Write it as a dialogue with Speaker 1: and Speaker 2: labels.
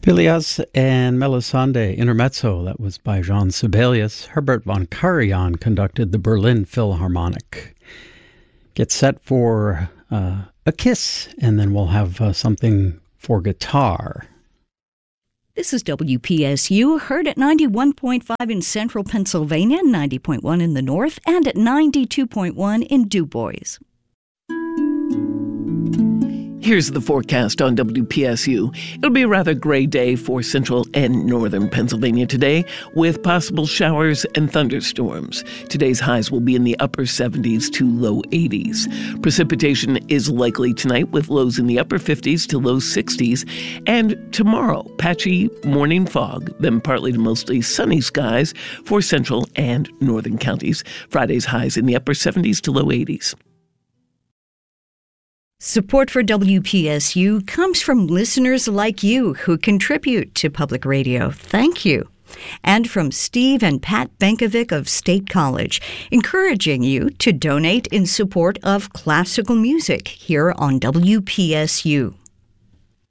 Speaker 1: Phileas and Melisande, Intermezzo, that was by Jean Sibelius. Herbert von Karajan conducted the Berlin Philharmonic. Get set for a kiss, and then we'll have something for guitar.
Speaker 2: This is WPSU, heard at 91.5 in central Pennsylvania, 90.1 in the north, and at 92.1 in Du Bois.
Speaker 3: Here's the forecast on WPSU. It'll be a rather gray day for central and northern Pennsylvania today, with possible showers and thunderstorms. Today's highs will be in the upper 70s to low 80s. Precipitation is likely tonight, with lows in the upper 50s to low 60s. And tomorrow, patchy morning fog, then partly to mostly sunny skies for central and northern counties. Friday's highs in the upper 70s to low 80s.
Speaker 2: Support for WPSU comes from listeners like you who contribute to public radio. Thank you. And from Steve and Pat Benkovic of State College, encouraging you to donate in support of classical music here on WPSU.